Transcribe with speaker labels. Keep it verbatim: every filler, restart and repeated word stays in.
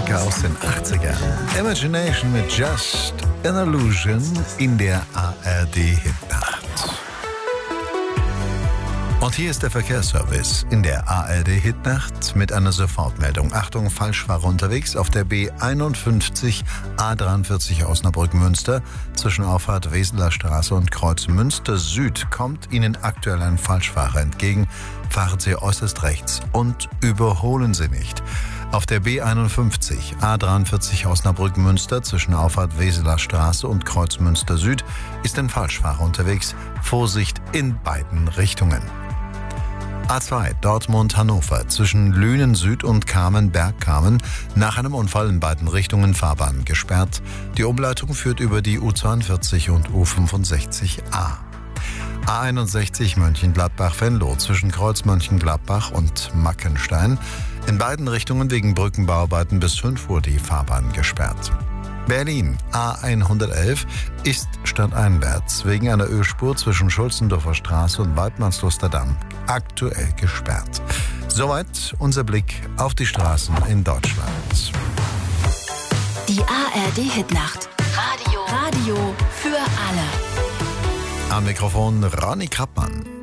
Speaker 1: Klassiker aus den achtzigern. Imagination mit Just an Illusion in der A R D-Hitnacht. Und hier ist der Verkehrsservice in der A R D-Hitnacht mit einer Sofortmeldung. Achtung, Falschfahrer unterwegs auf der B einundfünfzig A dreiundvierzig Osnabrück-Münster. Zwischen Auffahrt Weseler Straße und Kreuz Münster Süd kommt Ihnen aktuell ein Falschfahrer entgegen. Fahren Sie äußerst rechts und überholen Sie nicht. Auf der B einundfünfzig A dreiundvierzig Osnabrück-Münster zwischen Auffahrt Weseler Straße und Kreuz Münster Süd ist ein Falschfahrer unterwegs. Vorsicht in beiden Richtungen. A zwei Dortmund-Hannover zwischen Lünen Süd und Kamen-Bergkamen nach einem Unfall in beiden Richtungen Fahrbahn gesperrt. Die Umleitung führt über die U zweiundvierzig und U fünfundsechzig A. A einundsechzig Mönchengladbach-Venlo zwischen Kreuz Mönchengladbach und Mackenstein. In beiden Richtungen wegen Brückenbauarbeiten bis fünf Uhr die Fahrbahn gesperrt. Berlin A hundertelf ist stadteinwärts wegen einer Ölspur zwischen Schulzendorfer Straße und Waldmannsluster-Damm aktuell gesperrt. Soweit unser Blick auf die Straßen in Deutschland.
Speaker 2: Die A R D-Hitnacht. Radio. Radio für alle.
Speaker 1: Am Mikrofon Ronny Krappmann.